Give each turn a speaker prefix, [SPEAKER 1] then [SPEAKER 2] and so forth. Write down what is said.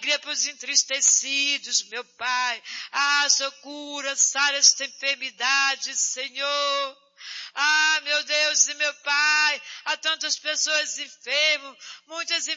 [SPEAKER 1] alegria para os entristecidos, meu Pai. Senhor, cura, sara esta enfermidade, Senhor. Meu Deus e meu Pai, há tantas pessoas enfermas, muitas